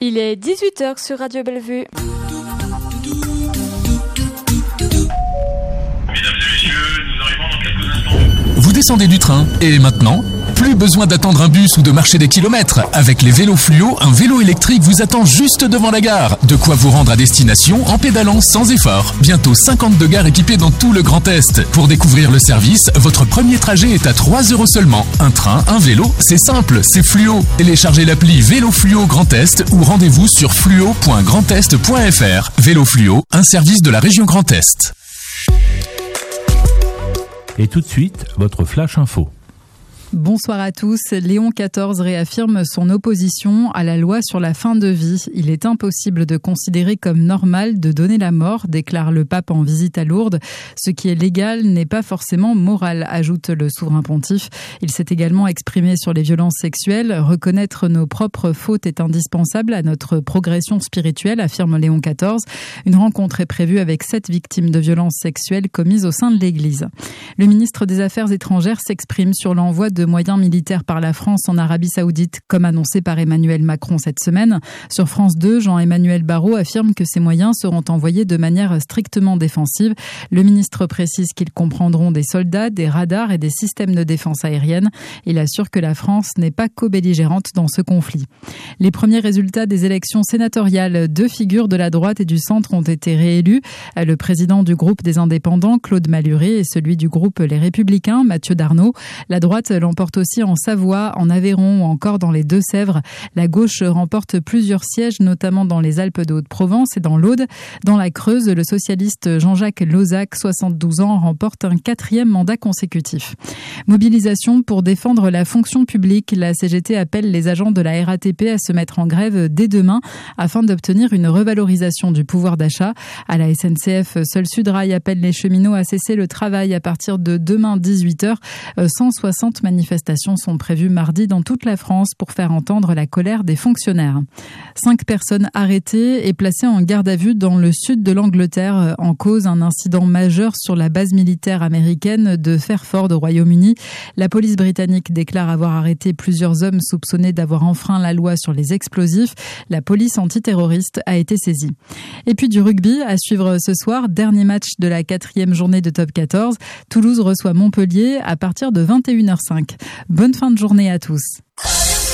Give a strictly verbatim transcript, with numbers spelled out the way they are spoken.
Il est dix-huit heures sur Radio Bellevue. Vous descendez du train et maintenant, plus besoin d'attendre un bus ou de marcher des kilomètres. Avec les vélos fluo, un vélo électrique vous attend juste devant la gare. De quoi vous rendre à destination en pédalant sans effort. Bientôt cinquante-deux gares équipées dans tout le Grand Est. Pour découvrir le service, votre premier trajet est à trois euros seulement. Un train, un vélo, c'est simple, c'est fluo. Téléchargez l'appli Vélo Fluo Grand Est ou rendez-vous sur fluo point grand est point f r. Vélo Fluo, un service de la région Grand Est. Et tout de suite, votre Flash Info. Bonsoir à tous. Léon quatorze réaffirme son opposition à la loi sur la fin de vie. Il est impossible de considérer comme normal de donner la mort, déclare le pape en visite à Lourdes. Ce qui est légal n'est pas forcément moral, ajoute le souverain pontife. Il s'est également exprimé sur les violences sexuelles. Reconnaître nos propres fautes est indispensable à notre progression spirituelle, affirme Léon quatorze. Une rencontre est prévue avec sept victimes de violences sexuelles commises au sein de l'Église. Le ministre des Affaires étrangères s'exprime sur l'envoi de moyens militaires par la France en Arabie Saoudite, comme annoncé par Emmanuel Macron cette semaine. Sur France deux, Jean-Emmanuel Barrot affirme que ces moyens seront envoyés de manière strictement défensive. Le ministre précise qu'ils comprendront des soldats, des radars et des systèmes de défense aérienne. Il assure que la France n'est pas co-belligérante dans ce conflit. Les premiers résultats des élections sénatoriales, deux figures de la droite et du centre ont été réélus. Le président du groupe des Indépendants, Claude Malhuret, et celui du groupe Les Républicains, Mathieu Darnaud. La droite l'emporte aussi en Savoie, en Aveyron ou encore dans les Deux-Sèvres. La gauche remporte plusieurs sièges, notamment dans les Alpes de Haute-Provence et dans l'Aude. Dans la Creuse, le socialiste Jean-Jacques Lozach, soixante-douze ans, remporte un quatrième mandat consécutif. Mobilisation pour défendre la fonction publique. La C G T appelle les agents de la R A T P à se mettre en grève dès demain afin d'obtenir une revalorisation du pouvoir d'achat. À la S N C F, Seul Sudrail appelle les cheminots à cesser le travail à partir de demain dix-huit heures. cent soixante manifestations sont prévues mardi dans toute la France pour faire entendre la colère des fonctionnaires. Cinq personnes arrêtées et placées en garde à vue dans le sud de l'Angleterre, en cause un incident majeur sur la base militaire américaine de Fairford au Royaume-Uni. La police britannique déclare avoir arrêté plusieurs hommes soupçonnés d'avoir enfreint la loi sur les explosifs. La police antiterroriste a été saisie. Et puis du rugby à suivre ce soir, dernier match de la quatrième journée de Top quatorze. Toulouse reçoit Montpellier à partir de vingt et une heures cinq. Bonne fin de journée à tous.